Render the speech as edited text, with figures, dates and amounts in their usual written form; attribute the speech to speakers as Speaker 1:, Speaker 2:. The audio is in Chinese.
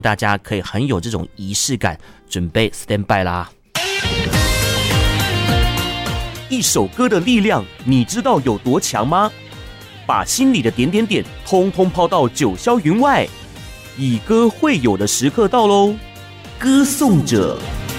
Speaker 1: 大家可以很有这种仪式感，准备 stand by 啦。一首歌的力量，你知道有多强吗？把心里的点点点，通通抛到九霄云外，以歌会友的时刻到喽！歌颂者。